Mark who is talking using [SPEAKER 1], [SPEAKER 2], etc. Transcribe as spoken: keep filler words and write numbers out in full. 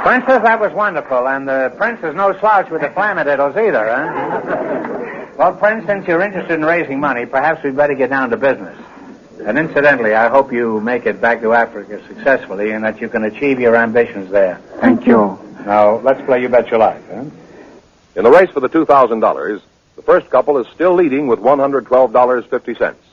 [SPEAKER 1] Princess, that was wonderful, and the Prince is no slouch with the flamadiddles either, huh? Well, Prince, since you're interested in raising money, perhaps we'd better get down to business. And incidentally, I hope you make it back to Africa successfully and that you can achieve your ambitions there.
[SPEAKER 2] Thank you.
[SPEAKER 1] Now, let's play You Bet Your Life, huh?
[SPEAKER 3] In the race for the two thousand dollars, the first couple is still leading with one hundred twelve dollars and fifty cents.